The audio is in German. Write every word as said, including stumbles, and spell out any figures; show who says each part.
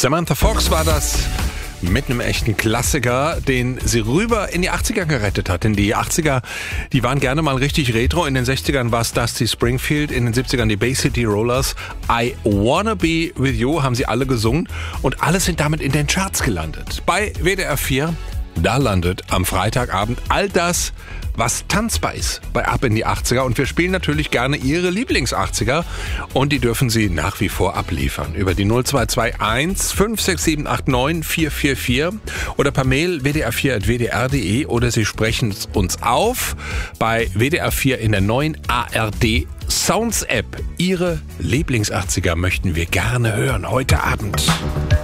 Speaker 1: Samantha Fox war das mit einem echten Klassiker, den sie rüber in die achtziger gerettet hat. Denn die achtziger, die waren gerne mal richtig retro. In den sechzigern war es Dusty Springfield, in den siebzigern die Bay City Rollers. I Wanna Be With You haben sie alle gesungen und alle sind damit in den Charts gelandet. Bei W D R vier, da landet am Freitagabend all das, was tanzbar ist bei Ab in die achtziger. Und wir spielen natürlich gerne Ihre Lieblings-achtziger und die dürfen Sie nach wie vor abliefern. Über die null zwei zwei eins fünf sechs sieben acht neun vier vier vier oder per Mail w d r vier at w d r punkt d e oder Sie sprechen es uns auf bei W D R vier in der neuen A R D Sounds App. Ihre Lieblings-achtziger möchten wir gerne hören heute Abend.